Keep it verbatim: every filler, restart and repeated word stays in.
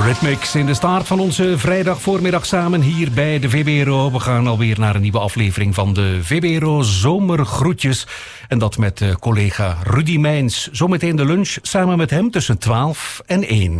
Eurythmics in de start van onze vrijdagvoormiddag samen hier bij de V B R O. We gaan alweer naar een nieuwe aflevering van de V B R O Zomergroetjes. En dat met uh, collega Rudy Meijns. Zometeen de lunch samen met hem tussen twaalf en één.